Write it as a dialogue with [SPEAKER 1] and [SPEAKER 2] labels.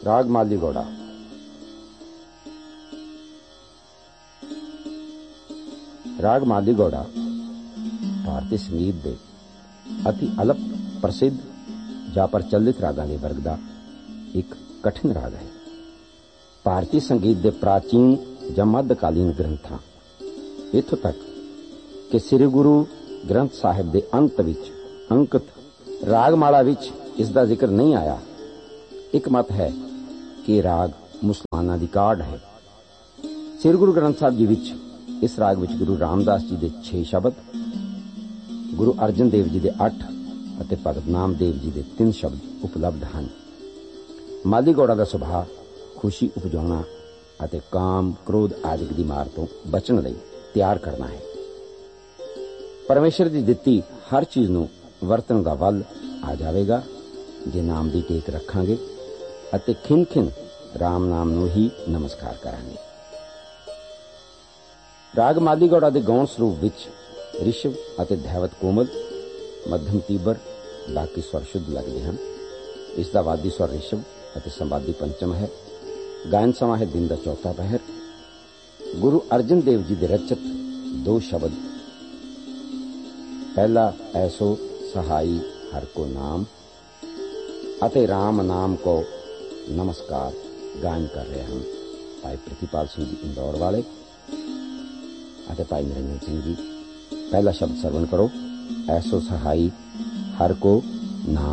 [SPEAKER 1] राग माली घोड़ा। राग माली घोड़ा भारतीय संगीत दे अति अल्प प्रसिद्ध ਜਾਂ ਪ੍ਰਚਲਿਤ ਰਾਗਾਂ ਦੇ ਵਰਗ ਦਾ ਇੱਕ ਕਠਿਨ ਰਾਗ ਹੈ। ਭਾਰਤੀ ਸੰਗੀਤ ਦੇ ਪ੍ਰਾਚੀਨ ਜਾਂ ਮੱਧਕਾਲੀਨ ਗ੍ਰੰਥਾਂ, ਇੱਥੋਂ ਤੱਕ ਕਿ ਸ੍ਰੀ ਗੁਰੂ ਗ੍ਰੰਥ ਸਾਹਿਬ ਦੇ ਅੰਤ ਵਿੱਚ ਅੰਕਿਤ ਰਾਗਮਾਲਾ ਵਿੱਚ ਇਸ ਦਾ ਜ਼ਿਕਰ ਨਹੀਂ ਆਇਆ। ਇੱਕ ਮਤ ਹੈ ਕਿ ਰਾਗ ਮੁਸਲਮਾਨਾਂ ਦੀ ਕਾਢ ਹੈ। ਸ੍ਰੀ ਗੁਰੂ ਗ੍ਰੰਥ ਸਾਹਿਬ ਜੀ ਵਿੱਚ ਇਸ ਰਾਗ ਵਿੱਚ ਗੁਰੂ ਰਾਮਦਾਸ ਜੀ ਦੇ 6 ਸ਼ਬਦ, ਗੁਰੂ ਅਰਜਨ ਦੇਵ ਜੀ ਦੇ 8 ਅਤੇ ਭਗਤ ਨਾਮਦੇਵ ਜੀ ਦੇ 3 ਸ਼ਬਦ ਉਪਲਬਧ ਹਨ। ਮਾਲੀ ਘੋੜਾ ਦਾ ਸੁਭਾਅ ਖੁਸ਼ੀ ਉਪਜਾਉਣਾ ਅਤੇ ਕਾਮ, ਕ੍ਰੋਧ ਆਦਿ ਦੀ ਮਾਰ ਤੋਂ ਬਚਣ ਲਈ ਤਿਆਰ ਕਰਨਾ ਹੈ। ਪਰਮੇਸ਼ਰ ਦੀ ਦਿੱਤੀ ਹਰ ਚੀਜ਼ ਨੂੰ ਵਰਤਣ ਦਾ ਵੱਲ ਆ ਜਾਵੇਗਾ ਜੇ ਨਾਮ ਦੀ ਟੇਕ ਰੱਖਾਂਗੇ ਅਤੇ ਖਿੰਨ ਰਾਮ ਨਾਮ ਨੂੰ ਹੀ ਨਮਸਕਾਰ ਕਰਾਂਗੇ। ਰਾਗ ਮਾਲੀ ਘੋੜਾ ਦੇ ਗੌਣ ਸਰੂਪ ਵਿੱਚ ਰਿਸ਼ਵ ਅਤੇ ਧੈਵਤ ਕੋਮਲ, ਮੱਧਮ ਤੀਬਰ, ਬਾਕੀ ਸਵਰ ਸ਼ੁੱਧ ਲੱਗਦੇ ਹਨ। ਇਸ ਦਾ ਵਾਦੀ ਸਵਰ ਰਿਸ਼ਵ ਅਤੇ ਸੰਵਾਦੀ ਪੰਚਮ ਹੈ। ਗਾਇਨ ਸਮਾਂ ਹੈ ਦਿਨ ਦਾ ਚੌਥਾ ਪਹਿਰ। ਗੁਰੂ ਅਰਜਨ ਦੇਵ ਜੀ ਦੇ ਰਚਿਤ 2 ਸ਼ਬਦ, ਪਹਿਲਾ ਐਸੋ ਸਹਾਈ ਹਰ ਕੋ ਨਾਮ ਅਤੇ ਰਾਮ ਨਾਮ ਕੋ ਨਮਸਕਾਰ ਗਾਇਨ ਕਰ ਰਹੇ ਹਨ ਭਾਈ ਪ੍ਰਿਤੀਪਾਲ ਸਿੰਘ ਜੀ ਇੰਦੌਰ ਵਾਲੇ ਅਤੇ ਭਾਈ ਨਿਰੰਜਨ ਸਿੰਘ ਜੀ। ਪਹਿਲਾ ਸ਼ਬਦ ਸਰਵਣ ਕਰੋ। ਐਸੋ ਸਹਾਈ ਹਰ ਕੋ ਨਾਮ।